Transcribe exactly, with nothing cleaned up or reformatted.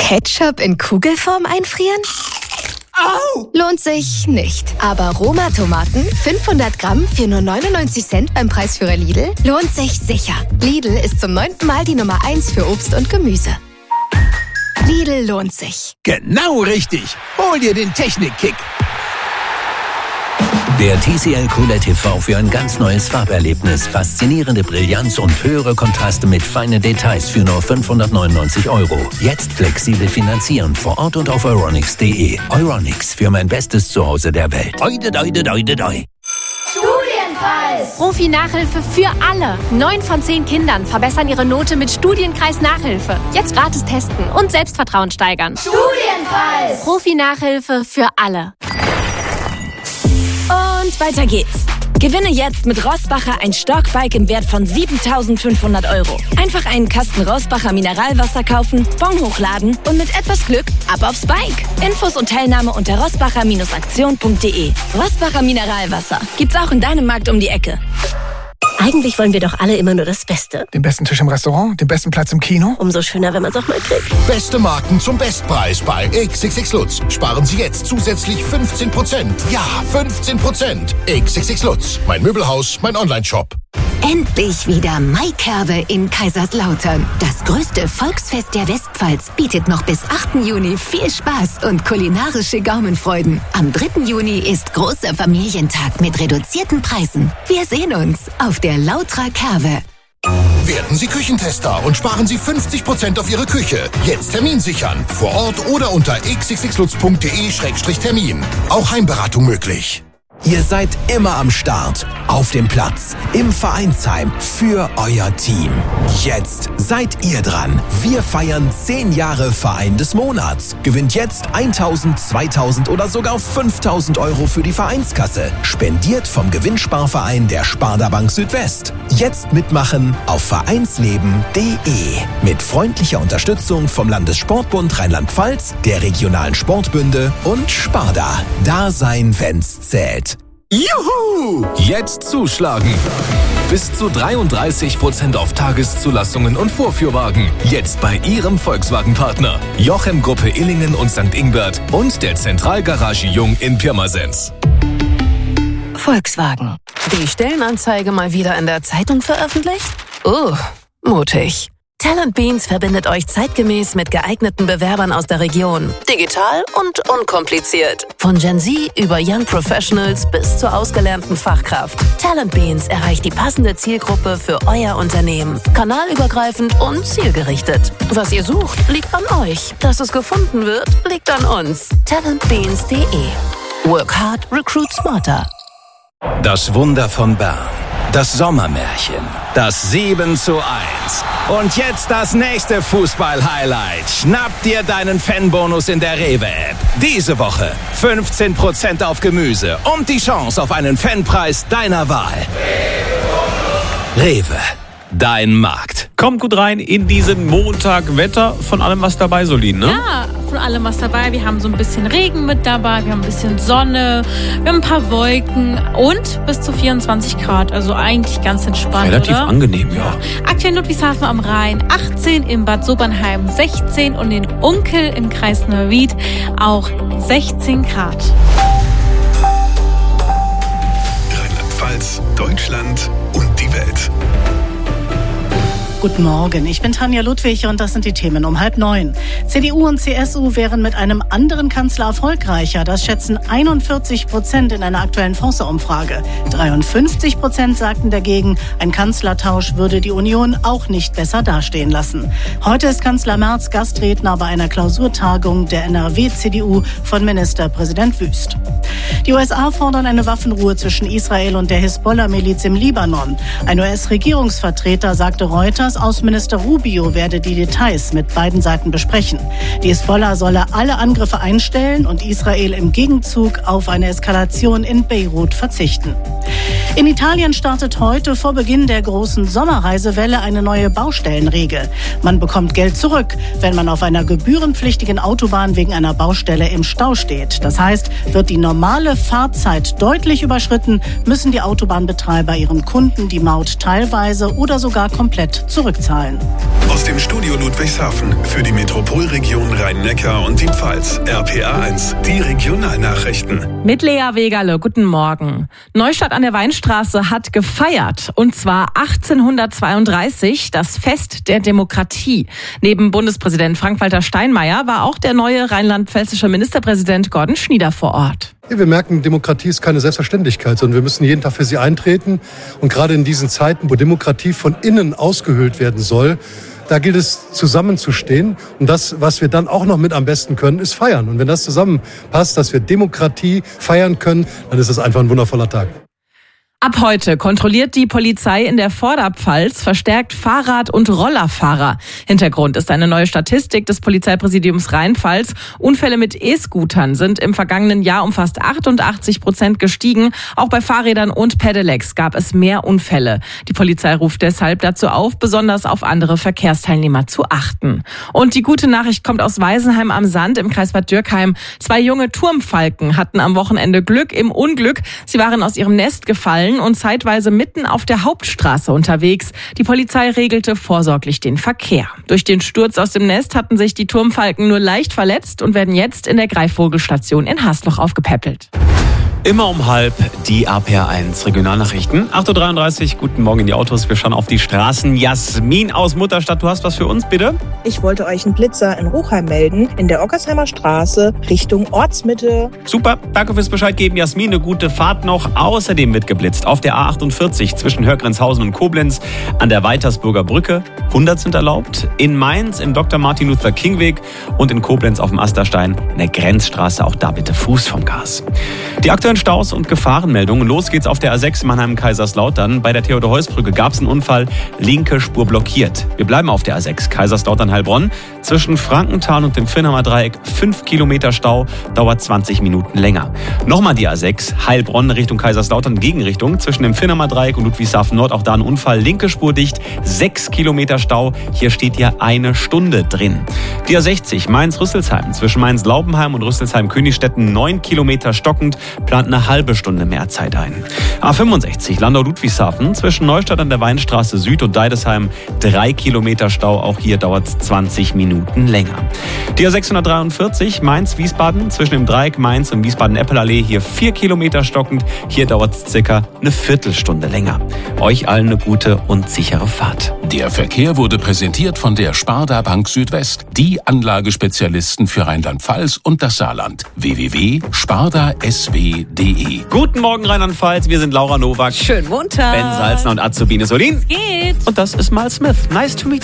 Ketchup in Kugelform einfrieren? Au! Lohnt sich nicht. Aber Roma-Tomaten, fünfhundert Gramm für nur neunundneunzig Cent beim Preisführer Lidl, lohnt sich sicher. Lidl ist zum neunten Mal die Nummer eins für Obst und Gemüse. Lidl lohnt sich. Genau richtig. Hol dir den Technik-Kick. Der T C L QLED T V für ein ganz neues Farberlebnis. Faszinierende Brillanz und höhere Kontraste mit feinen Details für nur fünfhundertneunundneunzig Euro. Jetzt flexibel finanzieren vor Ort und auf euronics punkt de. Euronics, für mein bestes Zuhause der Welt. Oide, oide, oide, oide. Studienpreis! Profi-Nachhilfe für alle. Neun von zehn Kindern verbessern ihre Note mit Studienkreis-Nachhilfe. Jetzt gratis testen und Selbstvertrauen steigern. Studienpreis! Profi-Nachhilfe für alle. Und weiter geht's. Gewinne jetzt mit Rossbacher ein Stockbike im Wert von siebentausendfünfhundert Euro. Einfach einen Kasten Rossbacher Mineralwasser kaufen, Bon hochladen und mit etwas Glück ab aufs Bike. Infos und Teilnahme unter rossbacher Aktion punkt de. Rossbacher Mineralwasser. Gibt's auch in deinem Markt um die Ecke. Eigentlich wollen wir doch alle immer nur das Beste. Den besten Tisch im Restaurant, den besten Platz im Kino. Umso schöner, wenn man es auch mal kriegt. Beste Marken zum Bestpreis bei X X X Lutz. Sparen Sie jetzt zusätzlich fünfzehn Prozent. Ja, fünfzehn Prozent. X X X Lutz. Mein Möbelhaus, mein Onlineshop. Endlich wieder Maikerwe in Kaiserslautern. Das größte Volksfest der Westpfalz bietet noch bis achten Juni viel Spaß und kulinarische Gaumenfreuden. Am dritten Juni ist großer Familientag mit reduzierten Preisen. Wir sehen uns auf der Lautra Kerwe. Werden Sie Küchentester und sparen Sie fünfzig Prozent auf Ihre Küche. Jetzt Termin sichern. Vor Ort oder unter x x x lutz punkt de Schrägstrich Termin. Auch Heimberatung möglich. Ihr seid immer am Start, auf dem Platz, im Vereinsheim, für euer Team. Jetzt seid ihr dran. Wir feiern zehn Jahre Verein des Monats. Gewinnt jetzt eintausend, zweitausend oder sogar fünftausend Euro für die Vereinskasse. Spendiert vom Gewinnsparverein der Sparda Bank Südwest. Jetzt mitmachen auf vereinsleben punkt de. Mit freundlicher Unterstützung vom Landessportbund Rheinland-Pfalz, der regionalen Sportbünde und Sparda. Da sein, wenn's zählt. Juhu! Jetzt zuschlagen! Bis zu dreiunddreißig Prozent auf Tageszulassungen und Vorführwagen. Jetzt bei Ihrem Volkswagen-Partner. Jochem Gruppe Illingen und Sankt Ingbert und der Zentralgarage Jung in Pirmasens. Volkswagen. Die Stellenanzeige mal wieder in der Zeitung veröffentlicht? Oh, mutig. Talent Beans verbindet euch zeitgemäß mit geeigneten Bewerbern aus der Region. Digital und unkompliziert. Von Gen Z über Young Professionals bis zur ausgelernten Fachkraft. Talent Beans erreicht die passende Zielgruppe für euer Unternehmen. Kanalübergreifend und zielgerichtet. Was ihr sucht, liegt an euch. Dass es gefunden wird, liegt an uns. talent beans punkt de. Work hard, recruit smarter. Das Wunder von Bern. Das Sommermärchen. Das sieben zu eins. Und jetzt das nächste Fußball-Highlight. Schnapp dir deinen Fanbonus in der Rewe-App. Diese Woche fünfzehn Prozent auf Gemüse und die Chance auf einen Fanpreis deiner Wahl. Rewe. Dein Markt. Kommt gut rein in diesen Montag. Wetter, von allem was dabei, Solin, ne? Ja, von allem was dabei. Wir haben so ein bisschen Regen mit dabei, wir haben ein bisschen Sonne, wir haben ein paar Wolken und bis zu vierundzwanzig Grad. Also eigentlich ganz entspannt, relativ oder? Angenehm, ja. Aktuell in Ludwigshafen am Rhein achtzehn, in Bad Sobernheim sechzehn und in Unkel im Kreis Neuwied auch sechzehn Grad. Rheinland-Pfalz, Deutschland und die Welt. Guten Morgen, ich bin Tanja Ludwig und das sind die Themen um halb neun. C D U und C S U wären mit einem anderen Kanzler erfolgreicher. Das schätzen einundvierzig Prozent in einer aktuellen Forsa-Umfrage. dreiundfünfzig Prozent sagten dagegen, ein Kanzlertausch würde die Union auch nicht besser dastehen lassen. Heute ist Kanzler Merz Gastredner bei einer Klausurtagung der N R W-C D U von Ministerpräsident Wüst. Die U S A fordern eine Waffenruhe zwischen Israel und der Hisbollah-Miliz im Libanon. Ein U S-Regierungsvertreter sagte Reuters, Außenminister Rubio werde die Details mit beiden Seiten besprechen. Die Hisbollah solle alle Angriffe einstellen und Israel im Gegenzug auf eine Eskalation in Beirut verzichten. In Italien startet heute vor Beginn der großen Sommerreisewelle eine neue Baustellenregel. Man bekommt Geld zurück, wenn man auf einer gebührenpflichtigen Autobahn wegen einer Baustelle im Stau steht. Das heißt, wird die normale Fahrzeit deutlich überschritten, müssen die Autobahnbetreiber ihren Kunden die Maut teilweise oder sogar komplett zurückzahlen. Aus dem Studio Ludwigshafen für die Metropolregion Rhein-Neckar und die Pfalz. R P A eins, die Regionalnachrichten. Mit Lea Wegerle, guten Morgen. Neustadt an der Weinstraße hat gefeiert, und zwar achtzehnhundertzweiunddreißig, das Fest der Demokratie. Neben Bundespräsident Frank-Walter Steinmeier war auch der neue rheinland-pfälzische Ministerpräsident Gordon Schnieder vor Ort. Ja, wir merken, Demokratie ist keine Selbstverständlichkeit, sondern wir müssen jeden Tag für sie eintreten. Und gerade in diesen Zeiten, wo Demokratie von innen ausgehöhlt werden soll, da gilt es, zusammenzustehen. Und das, was wir dann auch noch mit am besten können, ist feiern. Und wenn das zusammenpasst, dass wir Demokratie feiern können, dann ist es einfach ein wundervoller Tag. Ab heute kontrolliert die Polizei in der Vorderpfalz verstärkt Fahrrad- und Rollerfahrer. Hintergrund ist eine neue Statistik des Polizeipräsidiums Rheinpfalz. Unfälle mit E-Scootern sind im vergangenen Jahr um fast achtundachtzig Prozent gestiegen. Auch bei Fahrrädern und Pedelecs gab es mehr Unfälle. Die Polizei ruft deshalb dazu auf, besonders auf andere Verkehrsteilnehmer zu achten. Und die gute Nachricht kommt aus Weisenheim am Sand im Kreis Bad Dürkheim. Zwei junge Turmfalken hatten am Wochenende Glück im Unglück. Sie waren aus ihrem Nest gefallen und zeitweise mitten auf der Hauptstraße unterwegs. Die Polizei regelte vorsorglich den Verkehr. Durch den Sturz aus dem Nest hatten sich die Turmfalken nur leicht verletzt und werden jetzt in der Greifvogelstation in Hasloch aufgepäppelt. Immer um halb die R P A eins Regionalnachrichten. acht Uhr dreiunddreißig, guten Morgen in die Autos. Wir schauen auf die Straßen. Jasmin aus Mutterstadt, du hast was für uns, bitte? Ich wollte euch einen Blitzer in Ruchheim melden, in der Ockersheimer Straße, Richtung Ortsmitte. Super, danke fürs Bescheid geben, Jasmin. Eine gute Fahrt noch. Außerdem wird geblitzt auf der A achtundvierzig zwischen Hörgrenzhausen und Koblenz an der Weitersburger Brücke. hundert sind erlaubt. In Mainz im Doktor Martin Luther King Weg und in Koblenz auf dem Asterstein in der Grenzstraße. Auch da bitte Fuß vom Gas. Die aktuellen Staus und Gefahrenmeldungen. Los geht's auf der A sechs Mannheim-Kaiserslautern. Bei der Theodor-Heuss-Brücke gab es einen Unfall. Linke Spur blockiert. Wir bleiben auf der A sechs Kaiserslautern-Heilbronn. Zwischen Frankenthal und dem Vinnheimer Dreieck fünf Kilometer Stau. Dauert zwanzig Minuten länger. Nochmal die A sechs Heilbronn Richtung Kaiserslautern. Gegenrichtung. Zwischen dem Vinnheimer Dreieck und Ludwigshafen Nord. Auch da ein Unfall. Linke Spur dicht. sechs Kilometer Stau. Hier steht ja eine Stunde drin. Die A sechzig Mainz-Rüsselsheim. Zwischen Mainz-Laubenheim und Rüsselsheim-Königstetten neun Kilometer stockend. Plant eine halbe Stunde mehr Zeit ein. A fünfundsechzig Landau-Ludwigshafen zwischen Neustadt an der Weinstraße Süd und Deidesheim drei Kilometer Stau. Auch hier dauert es zwanzig Minuten länger. Die A sechshundertdreiundvierzig Mainz-Wiesbaden zwischen dem Dreieck Mainz und Wiesbaden-Eppelallee hier vier Kilometer stockend. Hier dauert es circa eine Viertelstunde länger. Euch allen eine gute und sichere Fahrt. Der Verkehr wurde präsentiert von der Sparda Bank Südwest, die Anlagespezialisten für Rheinland-Pfalz und das Saarland. w w w punkt sparda s w punkt d e. Guten Morgen Rheinland-Pfalz, wir sind Laura Nowak, schönen Montag, Ben Salzner und Azubine Solin. Es geht. Und das ist Mal Smith. Nice to meet you.